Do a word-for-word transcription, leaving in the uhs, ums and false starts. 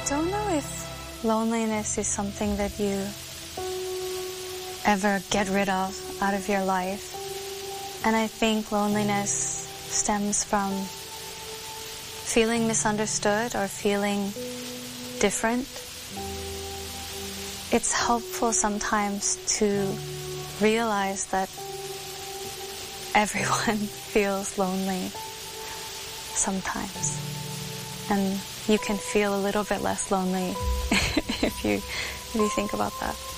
don't know if loneliness is something that you ever get rid of out of your life. And I think loneliness stems from feeling misunderstood or feeling different. It's helpful sometimes to realize that everyone feels lonely sometimes. And you can feel a little bit less lonely if you if you think about that.